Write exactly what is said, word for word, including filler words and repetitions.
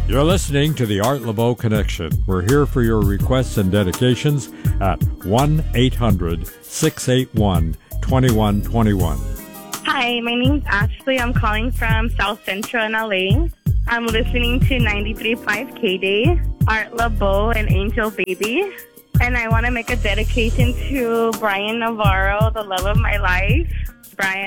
You're listening to the Art LeBeau Connection. We're here for your requests and dedications at one eight hundred six eight one two one two one. Hi, my name's Ashley. I'm calling from South Central in L A. I'm listening to ninety-three point five K-Day, Art LeBeau, and Angel Baby. And I want to make a dedication to Brian Navarro, the love of my life. Brian,